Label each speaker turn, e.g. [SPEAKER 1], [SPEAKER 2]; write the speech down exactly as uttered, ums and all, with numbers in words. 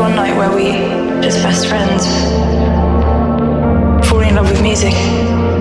[SPEAKER 1] one night where we, just best friends, falling in love with music.